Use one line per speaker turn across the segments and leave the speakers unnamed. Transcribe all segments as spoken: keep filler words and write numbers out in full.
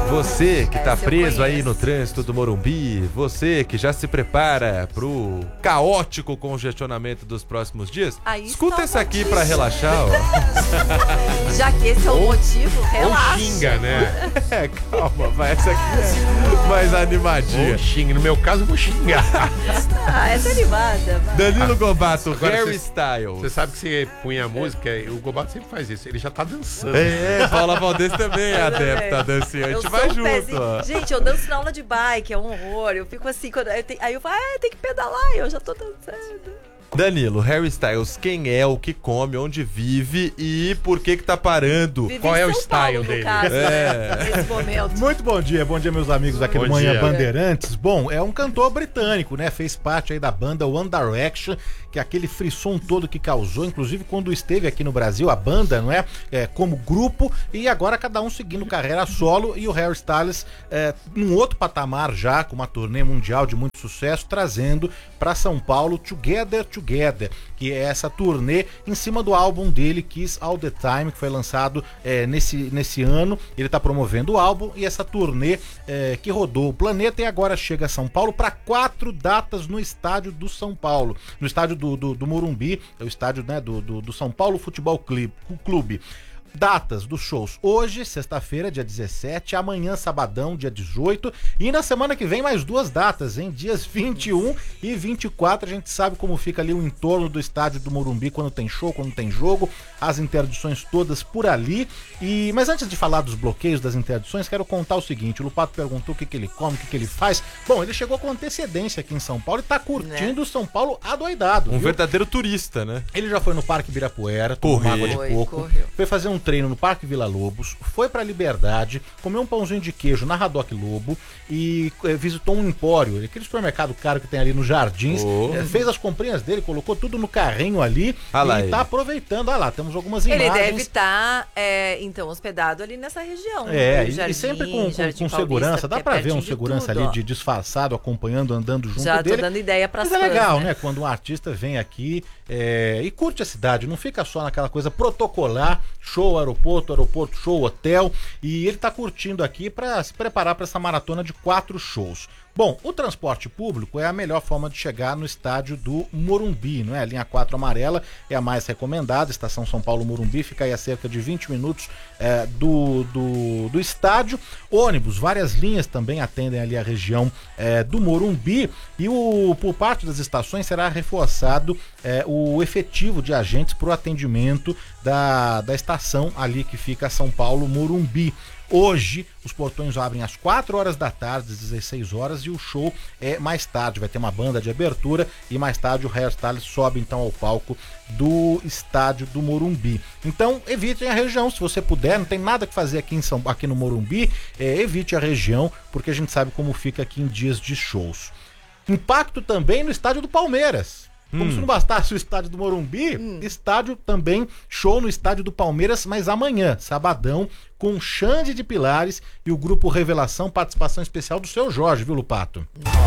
Você que tá
Essa eu
preso aí
conheço.
no trânsito do Morumbi, você que já se prepara pro caótico congestionamento dos próximos dias,
Aí
escuta
está
essa
o
aqui
motivo.
pra relaxar, ó.
Já que esse é o
Ou-
motivo,
Ou
relaxa.
xinga, né?
É, calma, vai, essa aqui é mais animadinha.
Ou xinga. No meu caso, eu vou xingar.
Ah, essa é animada. vai.
Danilo Gobato,
Agora
Harry
cê-
Styles.
Você sabe que você punha a música, o Gobato sempre faz isso. Ele já tá dançando.
É, Paula Valdez também é
Eu
adepta
também.
dançante,
Eu sou
vai
um
junto.
pezinho.
Ó.
Gente, eu danço na aula de bike, é um horror. Eu fico assim, quando eu tenho... aí eu falo, ah, tem que pedalar, e eu já tô dançando.
Danilo, Harry Styles, quem é, o que come, onde vive e por que que tá parando?
Vivi
Qual
em
é o
São
style
Paulo, no
dele?
caso,
É.
né, nesse momento.
Muito bom dia, bom dia meus amigos aqui
Bom
do Manhã
dia.
Bandeirantes. Bom, é um cantor britânico, né? Fez parte aí da banda One Direction, que é aquele frisson todo que causou, inclusive quando esteve aqui no Brasil, a banda, não é? É como grupo, e agora cada um seguindo carreira solo, e o Harry Styles é, num outro patamar já, com uma turnê mundial de muito sucesso, trazendo para São Paulo Together Together, que é essa turnê em cima do álbum dele, Kiss All The Time, que foi lançado é, nesse, nesse ano. Ele tá promovendo o álbum e essa turnê é, que rodou o planeta e agora chega a São Paulo para quatro datas no estádio do São Paulo, no estádio do, do, do Morumbi, é o estádio, né, do, do, do São Paulo Futebol Clube. Clube. Datas dos shows: hoje, sexta-feira, dia dezessete, amanhã, sabadão, dia dezoito, e na semana que vem mais duas datas, hein? Dias vinte e um e vinte e quatro. A gente sabe como fica ali o entorno do estádio do Morumbi quando tem show, quando tem jogo, as interdições todas por ali. E mas antes de falar dos bloqueios, das interdições, quero contar o seguinte: o Lupato perguntou o que, que ele come, o que, que ele faz. Bom, ele chegou com antecedência aqui em São Paulo e tá curtindo o São Paulo adoidado,
Um
viu?
verdadeiro turista, né?
Ele já foi no Parque Ibirapuera, tomou
Correu.
uma água de
Foi,
coco,
correu.
foi fazer um treino no Parque Vila Lobos, foi pra Liberdade, comeu um pãozinho de queijo na Radoc Lobo e eh, visitou um empório, aquele supermercado caro que tem ali nos Jardins,
Oh.
eh, fez as comprinhas dele, colocou tudo no carrinho ali
Ah lá
e
ele.
tá aproveitando. Ah lá, temos algumas
Ele
imagens.
deve estar, então, hospedado ali nessa região.
É,
no
e,
Jardim,
e sempre com, com-
Jardim
com
Paulista,
segurança, dá
porque
pra
é
ver um
pertinho de
segurança
tudo,
ali
ó.
de disfarçado, acompanhando, andando junto
Já tô
dele.
dando ideia pras
Mas é
fãs,
legal,
né?
né? Quando um artista vem aqui é, e curte a cidade, não fica só naquela coisa protocolar, show, aeroporto, aeroporto, show, hotel, e ele tá curtindo aqui para se preparar para essa maratona de quatro shows. Bom, o transporte público é a melhor forma de chegar no estádio do Morumbi, não é? A linha quatro amarela é a mais recomendada, estação São Paulo Morumbi, fica aí a cerca de vinte minutos é, do, do, do estádio. Ônibus, várias linhas também atendem ali a região é, do Morumbi, e o, por parte das estações será reforçado é, o efetivo de agentes para o atendimento da, da estação ali que fica São Paulo Morumbi. Hoje, os portões abrem às quatro horas da tarde, às dezesseis horas, e o show é mais tarde. Vai ter uma banda de abertura e mais tarde o Harry Styles sobe então ao palco do estádio do Morumbi. Então, evitem a região, se você puder, não tem nada que fazer aqui, em São, aqui no Morumbi, é, evite a região, porque a gente sabe como fica aqui em dias de shows. Impacto também no estádio do Palmeiras. Como
Hum.
se não bastasse o estádio do Morumbi,
Hum.
estádio também, show no estádio do Palmeiras, mas amanhã, sabadão, com Xande de Pilares e o grupo Revelação, participação especial do Seu Jorge, viu, Lupato?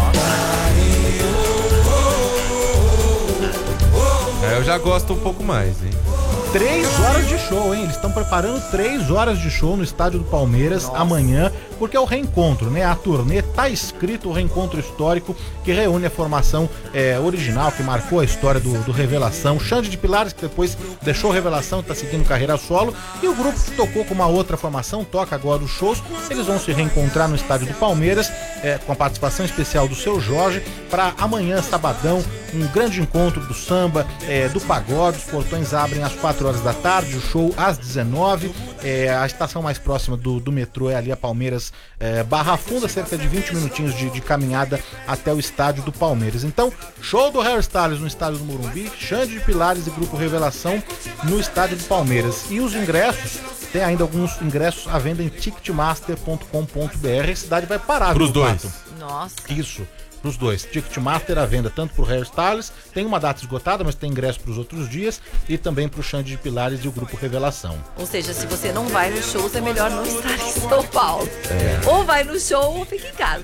É, eu já gosto um pouco mais, hein?
Três horas de show, hein? Eles estão preparando três horas de show no estádio do Palmeiras amanhã, porque é o reencontro, né? A turnê tá escrito, o reencontro histórico que reúne a formação é, original, que marcou a história do, do Revelação. Xande de Pilares, que depois deixou Revelação e tá seguindo carreira solo. E o grupo que tocou com uma outra formação, toca agora os shows. Eles vão se reencontrar no estádio do Palmeiras, é, com a participação especial do Seu Jorge, para amanhã, sabadão, um grande encontro do samba, é, do pagode. Os portões abrem às quatro horas da tarde, o show às dezenove. É, a estação mais próxima do, do metrô é ali a Palmeiras é, Barra Funda, cerca de vinte minutinhos de, de caminhada até o estádio do Palmeiras. Então, show do Harry Styles no estádio do Morumbi, Xande de Pilares e Grupo Revelação no estádio do Palmeiras. E os ingressos, tem ainda alguns ingressos à venda em ticketmaster ponto com ponto b r. A cidade vai parar.
Pros
viu,
dois.
Pato?
Nossa.
Isso, pros dois. Ticketmaster à venda tanto pro Harry Styles, tem uma data esgotada, mas tem ingresso pros outros dias, e também pro Xande de Pilares e o Grupo Revelação.
Ou seja, se você não vai nos shows, é melhor não estar em São Paulo. Ou vai no show ou fica em casa. Porque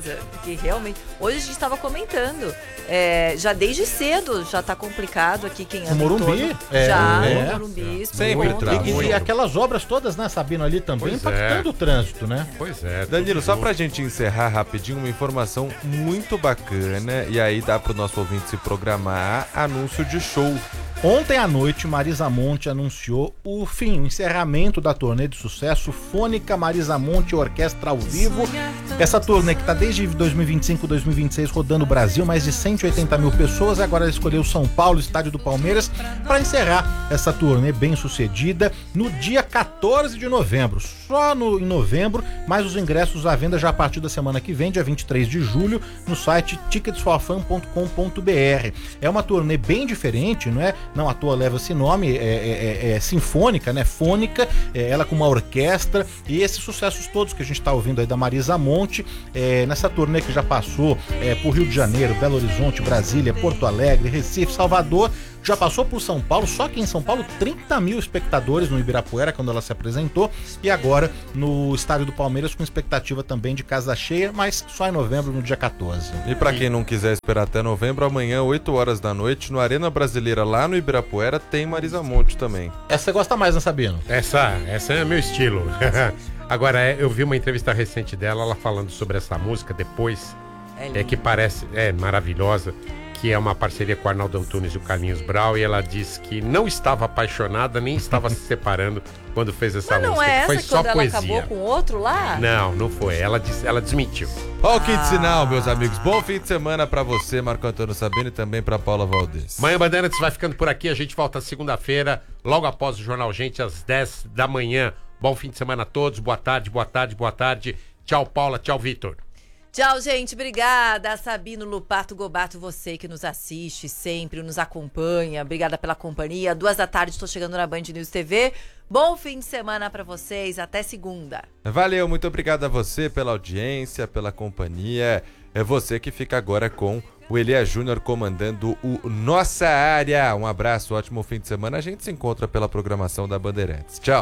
porque realmente... Hoje a gente estava comentando, é, já desde cedo já tá complicado aqui quem anda
O Morumbi,
todo.
é,
já,
é.
no Morumbi.
Sempre
ponto.
tá.
E, e
Muito.
aquelas obras todas, né, Sabino, ali também,
Pois
impactando
é.
o trânsito, né?
Pois é.
Danilo,
tudo
só
junto.
pra gente encerrar rapidinho, uma informação muito bacana, e aí dá pro nosso ouvinte se programar, anúncio de show.
Ontem à noite, Marisa Monte anunciou o fim, o encerramento da turnê de sucesso Fônica Marisa Monte Orquestra ao Vivo. Essa turnê que está desde dois mil e vinte e cinco, dois mil e vinte e seis rodando o Brasil, mais de cento e oitenta mil pessoas. Agora ela escolheu São Paulo, estádio do Palmeiras, para encerrar essa turnê bem sucedida no dia quatorze de novembro. Só no, em novembro, mas os ingressos à venda já a partir da semana que vem, dia vinte e três de julho, no site tickets for fun ponto com ponto b r. É uma turnê bem diferente, não é? Não à toa leva esse nome, é, é, é, é sinfônica, né? Fônica, é, ela com uma orquestra, e esses sucessos todos que a gente está ouvindo aí da Marisa Monte, é, nessa turnê que já passou é, por Rio de Janeiro, Belo Horizonte, Brasília, Porto Alegre, Recife, Salvador, já passou por São Paulo, só que em São Paulo trinta mil espectadores no Ibirapuera quando ela se apresentou, e agora no estádio do Palmeiras com expectativa também de casa cheia, mas só em novembro, no dia quatorze.
E pra quem não quiser esperar até novembro, amanhã, oito horas da noite, no Arena Brasileira, lá no Ibirapuera, tem Marisa Monte também.
Essa você gosta mais, né, Sabino?
Essa, essa é meu estilo. Agora, é, eu vi uma entrevista recente dela, ela falando sobre essa música depois,
É
é que parece, é maravilhosa, que é uma parceria com o Arnaldo Antunes e o Carlinhos Brau, e ela disse que não estava apaixonada, nem estava se separando quando fez essa
Mas não
música.
é
que
essa
foi
que
só
quando ela
poesia.
acabou com outro lá?
Não, não foi. Ela, disse, ela desmentiu.
Ó o quinto sinal, meus amigos. Bom fim de semana pra você, Marco Antônio Sabino, e também pra Paula Valdez.
Manhã Bandeirantes vai ficando por aqui. A gente volta segunda-feira, logo após o Jornal Gente, às dez da manhã. Bom fim de semana a todos. Boa tarde, boa tarde, boa tarde. Tchau, Paula. Tchau, Vitor.
Tchau, gente. Obrigada. Sabino, Lupato, Gobato, você que nos assiste sempre, nos acompanha. Obrigada pela companhia. Duas da tarde estou chegando na Band News T V. Bom fim de semana pra vocês. Até segunda.
Valeu, muito obrigado a você pela audiência, pela companhia. É você que fica agora com o Elias Júnior comandando o Nossa Área. Um abraço, ótimo fim de semana. A gente se encontra pela programação da Bandeirantes. Tchau.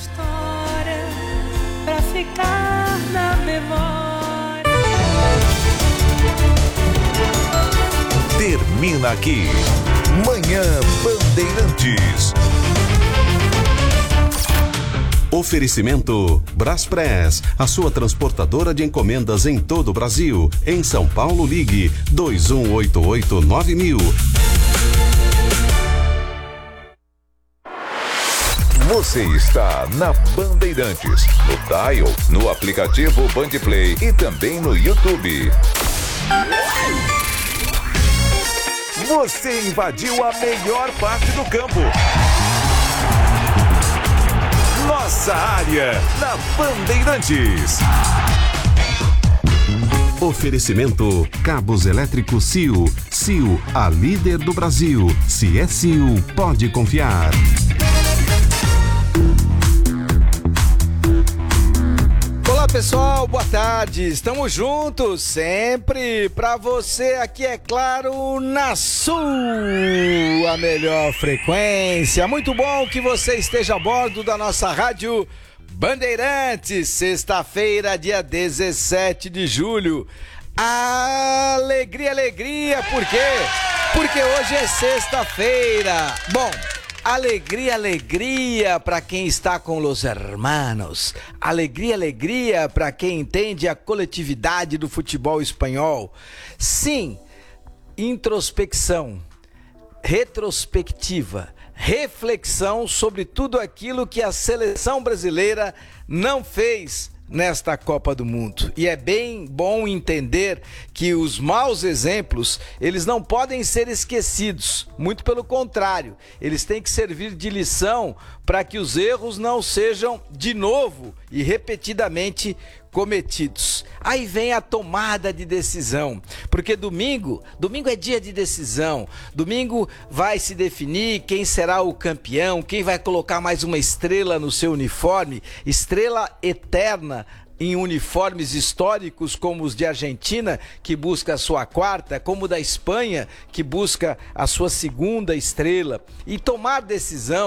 História pra ficar na memória.
Termina aqui. Manhã Bandeirantes. Oferecimento Braspress, a sua transportadora de encomendas em todo o Brasil. Em São Paulo, ligue dois um oito oito nove mil. Você está na Bandeirantes, no Dial, no aplicativo Bandplay e também no YouTube. Você invadiu a melhor parte do campo. Nossa Área, na Bandeirantes. Oferecimento Cabos Elétricos C I O. C I O, a líder do Brasil. Se é C I O, pode confiar.
Olá pessoal, boa tarde, estamos juntos sempre pra você aqui, é claro, na sua melhor frequência. Muito bom que você esteja a bordo da nossa rádio Bandeirantes, sexta-feira, dia dezessete de julho. Alegria, alegria, por quê? Porque hoje é sexta-feira. Bom, alegria, alegria para quem está com os hermanos. Alegria, alegria para quem entende a coletividade do futebol espanhol. Sim, introspecção, retrospectiva, reflexão sobre tudo aquilo que a seleção brasileira não fez nesta Copa do Mundo. E é bem bom entender que os maus exemplos, eles não podem ser esquecidos, muito pelo contrário, eles têm que servir de lição para que os erros não sejam de novo e repetidamente cometidos. Aí vem a tomada de decisão, porque domingo, domingo é dia de decisão, domingo vai se definir quem será o campeão, quem vai colocar mais uma estrela no seu uniforme, estrela eterna em uniformes históricos como os de Argentina, que busca a sua quarta, como o da Espanha, que busca a sua segunda estrela. E tomar decisão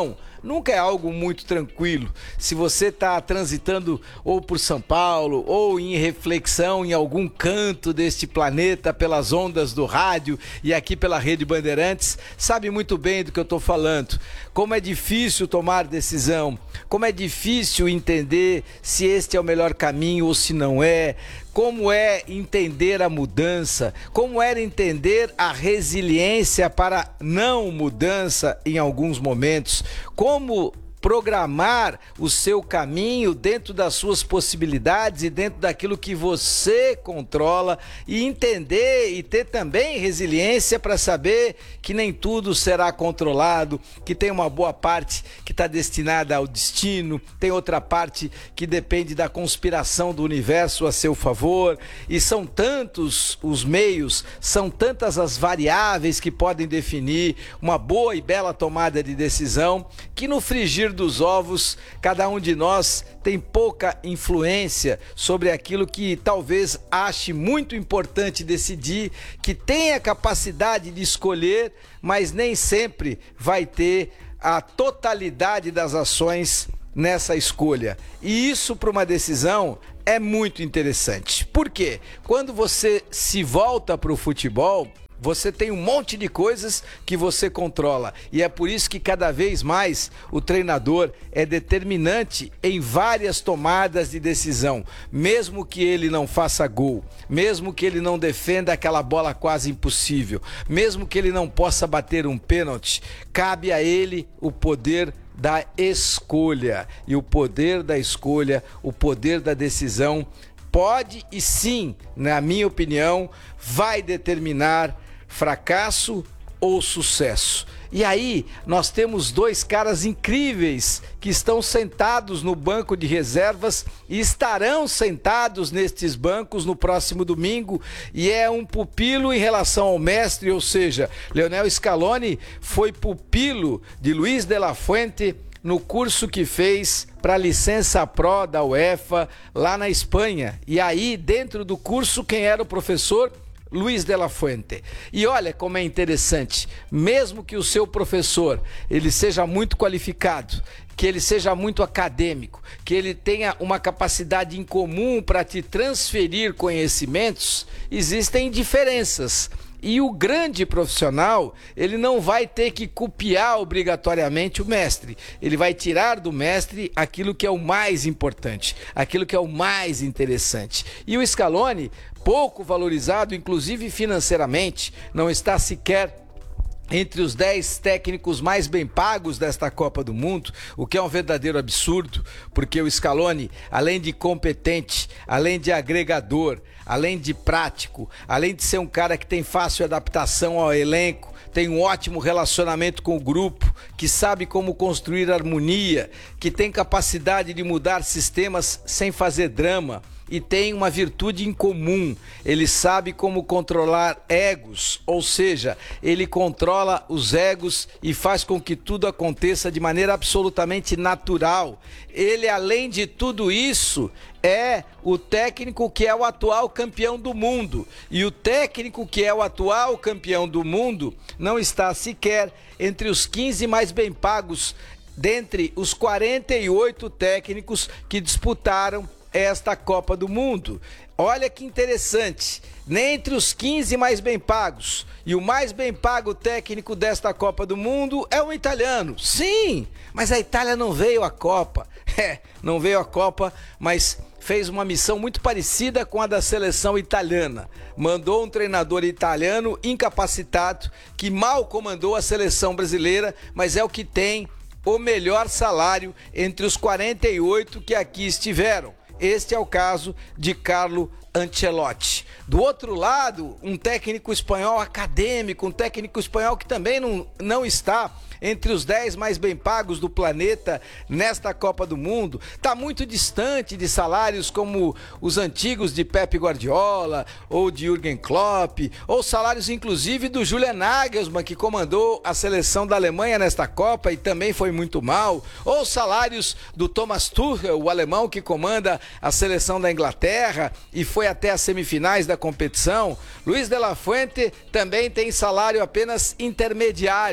nunca é algo muito tranquilo. Se você está transitando ou por São Paulo ou em reflexão em algum canto deste planeta pelas ondas do rádio e aqui pela Rede Bandeirantes, sabe muito bem do que eu estou falando. Como é difícil tomar decisão, como é difícil entender se este é o melhor caminho ou se não é, como é entender a mudança, como é entender a resiliência para não mudança em alguns momentos, como programar o seu caminho dentro das suas possibilidades e dentro daquilo que você controla e entender e ter também resiliência para saber que nem tudo será controlado, que tem uma boa parte que está destinada ao destino, tem outra parte que depende da conspiração do universo a seu favor, e são tantos os meios, são tantas as variáveis que podem definir uma boa e bela tomada de decisão, que no frigir dos ovos, cada um de nós tem pouca influência sobre aquilo que talvez ache muito importante decidir, que tem a capacidade de escolher, mas nem sempre vai ter a totalidade das ações nessa escolha. E isso para uma decisão é muito interessante. Por quê? Quando você se volta para o futebol, você tem um monte de coisas que você controla, e é por isso que cada vez mais o treinador é determinante em várias tomadas de decisão, mesmo que ele não faça gol, mesmo que ele não defenda aquela bola quase impossível, mesmo que ele não possa bater um pênalti, cabe a ele o poder da escolha, e o poder da escolha, o poder da decisão pode e sim, na minha opinião, vai determinar fracasso ou sucesso. E aí nós temos dois caras incríveis que estão sentados no banco de reservas e estarão sentados nestes bancos no próximo domingo, e é um pupilo em relação ao mestre, ou seja, Lionel Scaloni foi pupilo de Luiz de la Fuente no curso que fez para a licença Pro da UEFA lá na Espanha. E aí dentro do curso quem era o professor? Luiz de la Fuente. E olha como é interessante, mesmo que o seu professor ele seja muito qualificado, que ele seja muito acadêmico, que ele tenha uma capacidade em comum para te transferir conhecimentos, existem diferenças. E o grande profissional, ele não vai ter que copiar obrigatoriamente o mestre. Ele vai tirar do mestre aquilo que é o mais importante, aquilo que é o mais interessante. E o Scaloni, pouco valorizado, inclusive financeiramente, não está sequer entre os dez técnicos mais bem pagos desta Copa do Mundo, o que é um verdadeiro absurdo, porque o Scaloni, além de competente, além de agregador, além de prático, além de ser um cara que tem fácil adaptação ao elenco, tem um ótimo relacionamento com o grupo, que sabe como construir harmonia, que tem capacidade de mudar sistemas sem fazer drama, e tem uma virtude em comum: ele sabe como controlar egos, ou seja, ele controla os egos e faz com que tudo aconteça de maneira absolutamente natural. Ele, além de tudo isso, é o técnico que é o atual campeão do mundo, e o técnico que é o atual campeão do mundo não está sequer entre os quinze mais bem pagos dentre os quarenta e oito técnicos que disputaram esta Copa do Mundo. Olha que interessante, nem entre os quinze mais bem pagos, e o mais bem pago técnico desta Copa do Mundo é um italiano. Sim, mas a Itália não veio à Copa. É, não veio à Copa, mas fez uma missão muito parecida com a da seleção italiana. Mandou um treinador italiano incapacitado, que mal comandou a seleção brasileira, mas é o que tem o melhor salário entre os quarenta e oito que aqui estiveram. Este é o caso de Carlo Ancelotti. Do outro lado, um técnico espanhol acadêmico, um técnico espanhol que também não, não está entre os dez mais bem pagos do planeta nesta Copa do Mundo, está muito distante de salários como os antigos de Pep Guardiola ou de Jürgen Klopp, ou salários inclusive do Julian Nagelsmann, que comandou a seleção da Alemanha nesta Copa e também foi muito mal, ou salários do Thomas Tuchel, o alemão que comanda a seleção da Inglaterra e foi até as semifinais da competição. Luiz de la Fuente também tem salário apenas intermediário.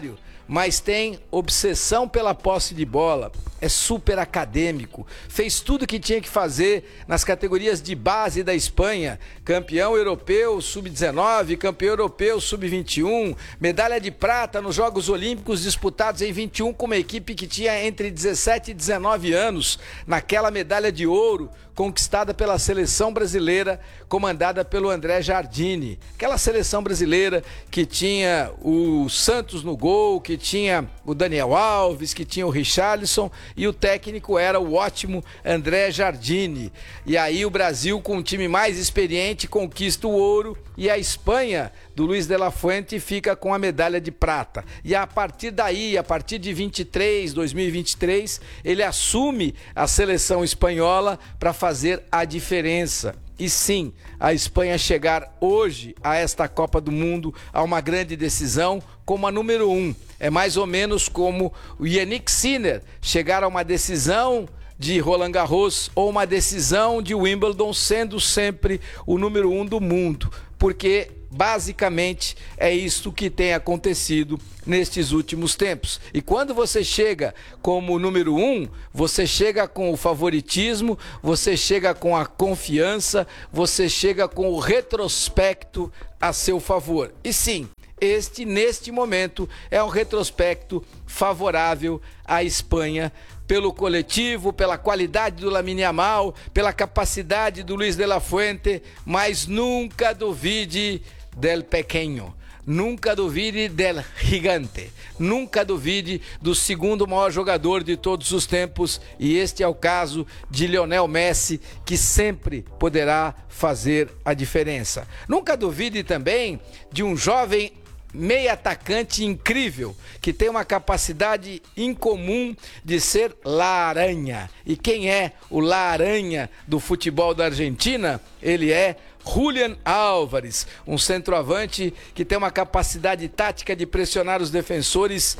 mas tem obsessão pela posse de bola, é super acadêmico, fez tudo que tinha que fazer nas categorias de base da Espanha, campeão europeu sub dezenove, campeão europeu sub vinte e um, medalha de prata nos Jogos Olímpicos disputados em vinte e um com uma equipe que tinha entre dezessete e dezenove anos, naquela medalha de ouro conquistada pela seleção brasileira, comandada pelo André Jardine. Aquela seleção brasileira que tinha o Santos no gol, que tinha o Daniel Alves, que tinha o Richarlison, e o técnico era o ótimo André Jardine. E aí o Brasil, com um time mais experiente, conquista o ouro, e a Espanha, do Luiz de la Fuente, fica com a medalha de prata. E a partir daí, a partir de vinte e três, dois mil e vinte e três, ele assume a seleção espanhola para fazer a diferença. E sim, a Espanha chegar hoje a esta Copa do Mundo, a uma grande decisão, como a número um. É mais ou menos como o Yannick Sinner chegar a uma decisão de Roland Garros ou uma decisão de Wimbledon, sendo sempre o número um do mundo, porque basicamente é isso que tem acontecido nestes últimos tempos. E quando você chega como número um, você chega com o favoritismo, você chega com a confiança, você chega com o retrospecto a seu favor. E sim, este, neste momento, é um retrospecto favorável à Espanha, pelo coletivo, pela qualidade do Lamine Yamal, pela capacidade do Luiz de la Fuente, mas nunca duvide del pequeño, nunca duvide del gigante, nunca duvide do segundo maior jogador de todos os tempos, e este é o caso de Lionel Messi, que sempre poderá fazer a diferença. Nunca duvide também de um jovem meio atacante incrível, que tem uma capacidade incomum de ser Laranha. E quem é o Laranha do futebol da Argentina? Ele é Julián Álvares, um centroavante que tem uma capacidade tática de pressionar os defensores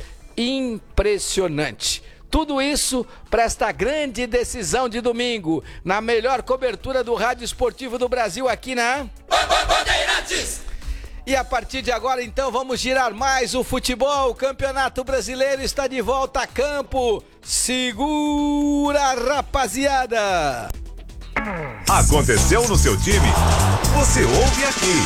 impressionante. Tudo isso para esta grande decisão de domingo, na melhor cobertura do rádio esportivo do Brasil, aqui na Bandeirantes. E a partir de agora, então, vamos girar mais o futebol. O Campeonato Brasileiro está de volta a campo. Segura, rapaziada!
Aconteceu no seu time? Você ouve aqui.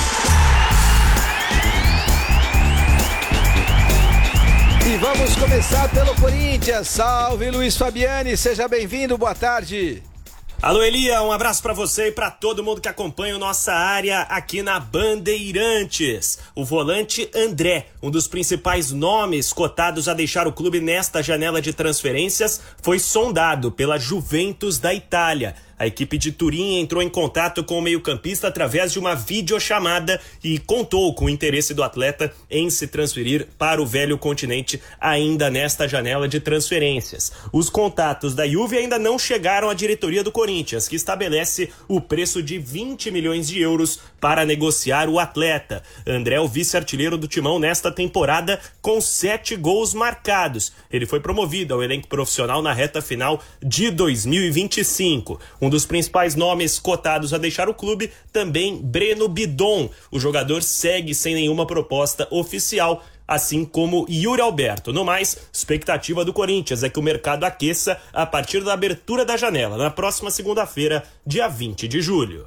E vamos começar pelo Corinthians. Salve, Luiz Fabiani, seja bem-vindo, boa tarde.
Alô, Elia, um abraço pra você e pra todo mundo que acompanha o Nossa Área aqui na Bandeirantes. O volante André, um dos principais nomes cotados a deixar o clube nesta janela de transferências, foi sondado pela Juventus da Itália. A equipe de Turim entrou em contato com o meio-campista através de uma videochamada e contou com o interesse do atleta em se transferir para o velho continente ainda nesta janela de transferências. Os contatos da Juve ainda não chegaram à diretoria do Corinthians, que estabelece o preço de vinte milhões de euros para negociar o atleta. André é o vice-artilheiro do Timão nesta temporada com sete gols marcados. Ele foi promovido ao elenco profissional na reta final de dois mil e vinte e cinco. Um dos principais nomes cotados a deixar o clube, também Breno Bidon. O jogador segue sem nenhuma proposta oficial, assim como Yuri Alberto. No mais, expectativa do Corinthians é que o mercado aqueça a partir da abertura da janela, na próxima segunda-feira, dia vinte de julho.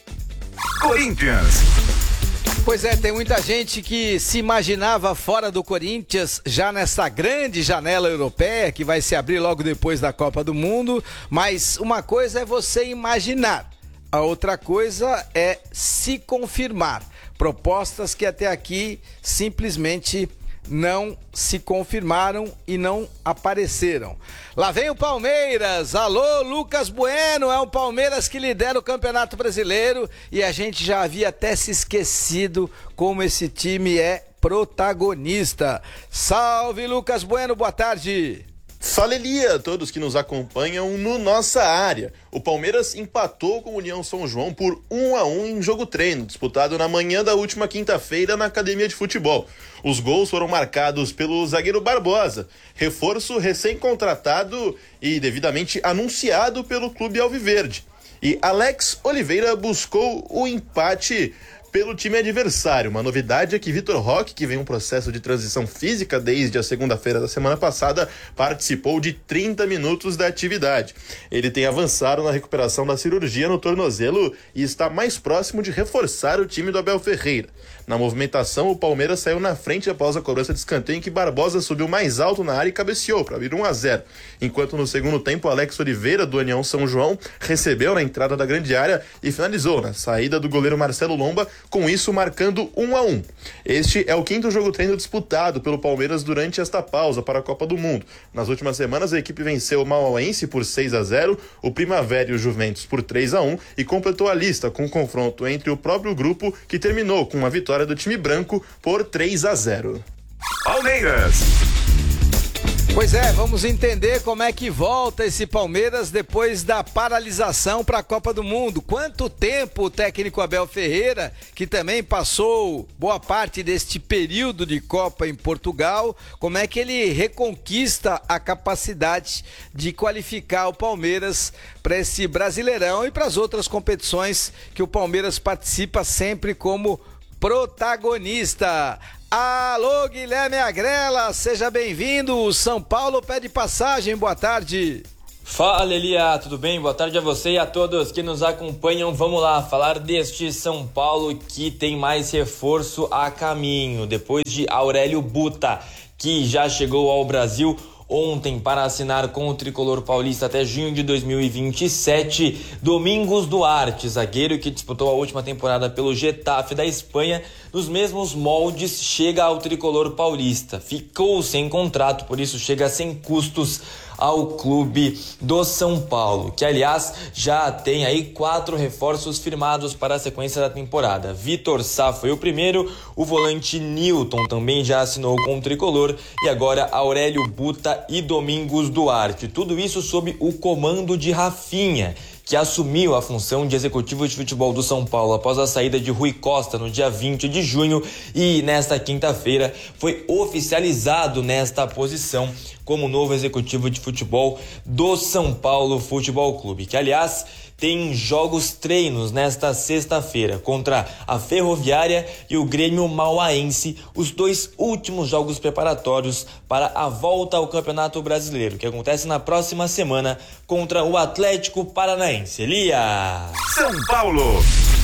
Corinthians.
Pois é, tem muita gente que se imaginava fora do Corinthians já nessa grande janela europeia que vai se abrir logo depois da Copa do Mundo, mas uma coisa é você imaginar, a outra coisa é se confirmar. Propostas que até aqui simplesmente não se confirmaram e não apareceram. Lá vem o Palmeiras. Alô, Lucas Bueno. É o Palmeiras que lidera o Campeonato Brasileiro e a gente já havia até se esquecido como esse time é protagonista. Salve, Lucas Bueno, boa tarde.
Fala, Elia, todos que nos acompanham no Nossa Área. O Palmeiras empatou com o União São João por um a um em jogo treino, disputado na manhã da última quinta-feira na Academia de Futebol. Os gols foram marcados pelo zagueiro Barbosa, reforço recém-contratado e devidamente anunciado pelo clube alviverde. E Alex Oliveira buscou o empate pelo time adversário. Uma novidade é que Vitor Roque, que vem um processo de transição física desde a segunda-feira da semana passada, participou de trinta minutos da atividade. Ele tem avançado na recuperação da cirurgia no tornozelo e está mais próximo de reforçar o time do Abel Ferreira. Na movimentação, o Palmeiras saiu na frente após a cobrança de escanteio, em que Barbosa subiu mais alto na área e cabeceou para abrir um a zero. Enquanto no segundo tempo, Alex Oliveira, do União São João, recebeu na entrada da grande área e finalizou na saída do goleiro Marcelo Lomba, com isso marcando um a um. Este é o quinto jogo treino disputado pelo Palmeiras durante esta pausa para a Copa do Mundo. Nas últimas semanas, a equipe venceu o Mauaense por seis a zero, o Primavera e o Juventus por três a um e completou a lista com um confronto entre o próprio grupo, que terminou com uma vitória do time branco por três a zero.
Palmeiras.
Pois é, vamos entender como é que volta esse Palmeiras depois da paralisação para a Copa do Mundo. Quanto tempo o técnico Abel Ferreira, que também passou boa parte deste período de Copa em Portugal, como é que ele reconquista a capacidade de qualificar o Palmeiras para esse Brasileirão e para as outras competições que o Palmeiras participa sempre como protagonista. Alô, Guilherme Agrela, seja bem-vindo. O São Paulo pede passagem, boa tarde.
Fala, Elia, tudo bem? Boa tarde a você e a todos que nos acompanham. Vamos lá falar deste São Paulo que tem mais reforço a caminho. Depois de Aurélio Buta, que já chegou ao Brasil ontem para assinar com o tricolor paulista até junho de dois mil e vinte e sete, Domingos Duarte, zagueiro que disputou a última temporada pelo Getafe da Espanha, nos mesmos moldes, chega ao tricolor paulista. Ficou sem contrato, por isso chega sem custos ao clube do São Paulo, que aliás já tem aí quatro reforços firmados para a sequência da temporada. Vitor Sá foi o primeiro, o volante Nilton também já assinou com o tricolor e agora Aurélio Buta e Domingos Duarte. Tudo isso sob o comando de Rafinha, que assumiu a função de executivo de futebol do São Paulo após a saída de Rui Costa no dia vinte de junho e nesta quinta-feira foi oficializado nesta posição como novo executivo de futebol do São Paulo Futebol Clube, que aliás tem jogos treinos nesta sexta-feira contra a Ferroviária e o Grêmio Mauaense, os dois últimos jogos preparatórios para a volta ao Campeonato Brasileiro, que acontece na próxima semana contra o Atlético Paranaense. Elia!
São Paulo!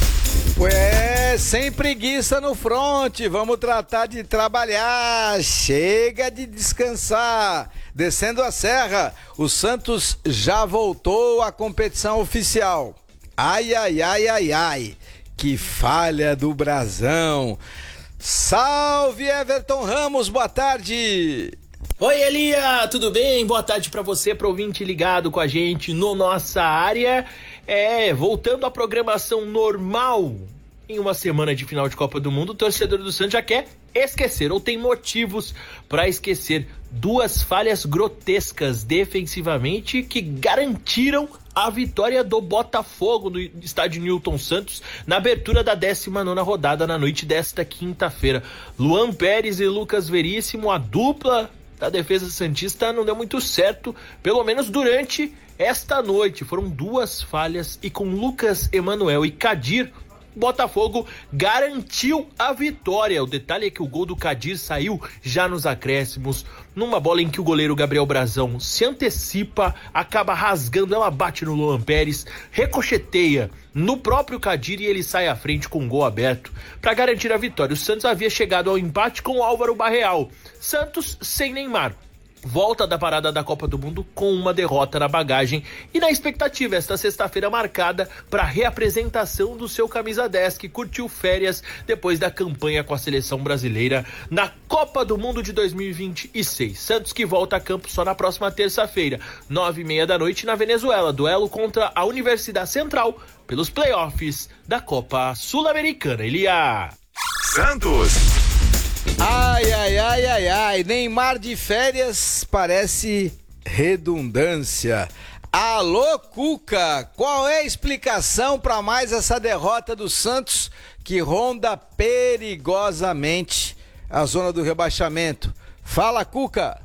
Ué, sem preguiça no fronte, vamos tratar de trabalhar, chega de descansar. Descendo a serra, o Santos já voltou à competição oficial. Ai, ai, ai, ai, ai, que falha do Brasão. Salve, Everton Ramos, boa tarde.
Oi, Elia, tudo bem? Boa tarde pra você, pro ouvinte ligado com a gente no Nossa Área. É, voltando à programação normal, em uma semana de final de Copa do Mundo, o torcedor do Santos já quer esquecer, ou tem motivos para esquecer, duas falhas grotescas defensivamente que garantiram a vitória do Botafogo no estádio Newton Santos na abertura da décima nona rodada na noite desta quinta-feira. Luan Pérez e Lucas Veríssimo, a dupla da defesa santista, não deu muito certo, pelo menos durante esta noite. Foram duas falhas e com Lucas Emanuel e Kadir, Botafogo garantiu a vitória. O detalhe é que o gol do Kadir saiu já nos acréscimos, numa bola em que o goleiro Gabriel Brazão se antecipa, acaba rasgando, ela bate no Luan Pérez, ricocheteia no próprio Kadir e ele sai à frente com o gol aberto para garantir a vitória. O Santos havia chegado ao empate com o Álvaro Barreal. Santos sem Neymar. Volta da parada da Copa do Mundo com uma derrota na bagagem e na expectativa esta sexta-feira marcada para a reapresentação do seu camisa dez, que curtiu férias depois da campanha com a seleção brasileira na Copa do Mundo de dois mil e vinte e seis. Santos que volta a campo só na próxima terça-feira, nove e meia da noite na Venezuela, duelo contra a Universidade Central pelos playoffs da Copa Sul-Americana. Elia!
Santos!
Ai, ai, ai, ai, ai, Neymar de férias parece redundância. Alô, Cuca, qual é a explicação para mais essa derrota do Santos que ronda perigosamente a zona do rebaixamento? Fala, Cuca.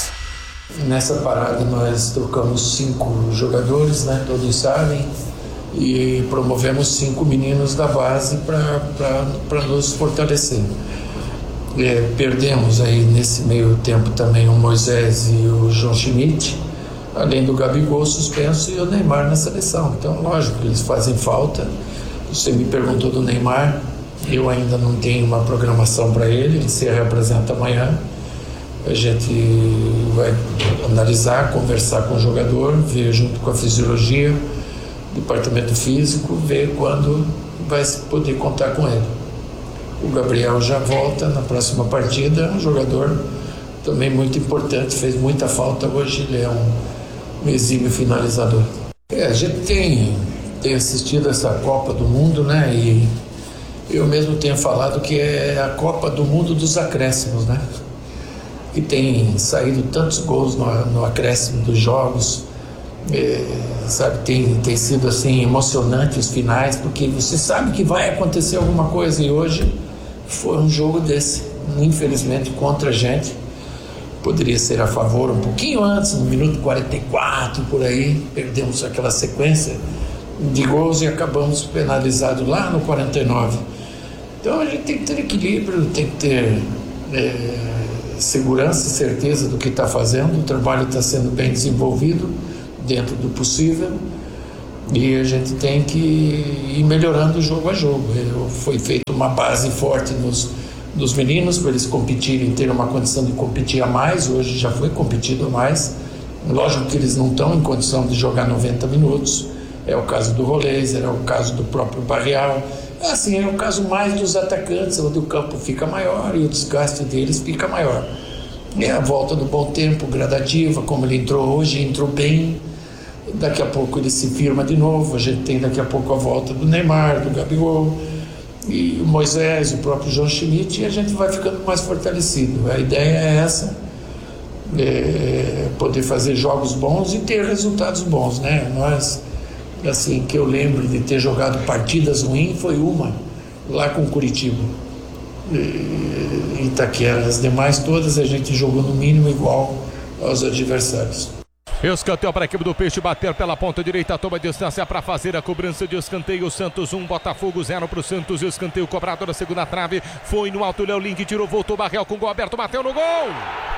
Nessa parada nós trocamos cinco jogadores, né? Todos sabem. e promovemos cinco meninos da base para nos fortalecer. É, perdemos aí nesse meio tempo também o Moisés e o João Schmidt, além do Gabigol suspenso e o Neymar na seleção. Então, lógico que eles fazem falta. Você me perguntou do Neymar, eu ainda não tenho uma programação para ele, ele se representa amanhã. A gente vai analisar, conversar com o jogador, ver junto com a fisiologia, departamento físico, ver quando vai poder contar com ele. O Gabriel já volta na próxima partida, um jogador também muito importante, fez muita falta hoje, ele é um exímio finalizador. É, a gente tem, tem assistido essa Copa do Mundo, né? E eu mesmo tenho falado que é a Copa do Mundo dos acréscimos, né? Que tem saído tantos gols no, no acréscimo dos jogos, é, sabe, tem, tem sido assim emocionante os finais, porque você sabe que vai acontecer alguma coisa, e hoje foi um jogo desse, infelizmente contra a gente. Poderia ser a favor um pouquinho antes, no minuto quarenta e quatro, por aí, perdemos aquela sequência de gols e acabamos penalizados lá no quarenta e nove. Então a gente tem que ter equilíbrio, tem que ter é, segurança e certeza do que está fazendo. O trabalho está sendo bem desenvolvido dentro do possível e a gente tem que ir melhorando jogo a jogo. Foi feita uma base forte nos, nos meninos para eles competirem, ter uma condição de competir a mais. Hoje já foi competido a mais. Lógico que eles não estão em condição de jogar noventa minutos. É o caso do Roleiser, é o caso do próprio Barreal. Assim, é o caso mais dos atacantes, onde o campo fica maior e o desgaste deles fica maior. É a volta do bom tempo, gradativa, como ele entrou hoje, entrou bem. Daqui a pouco ele se firma de novo. A gente tem daqui a pouco a volta do Neymar, do Gabigol, e o Moisés, o próprio João Schmidt, e a gente vai ficando mais fortalecido. A ideia é essa, é poder fazer jogos bons e ter resultados bons, né? Nós, assim, que eu lembro de ter jogado partidas ruins, foi uma, lá com o Curitiba, em Itaquera. As demais todas a gente jogou no mínimo igual aos adversários.
Escanteio para a equipe do Peixe bater pela ponta direita, toma distância para fazer a cobrança de escanteio. Santos um, Botafogo zero para o Santos. Escanteio cobrado na segunda trave, foi no alto, Léo Link tirou, voltou, Barreal com gol aberto, bateu no gol!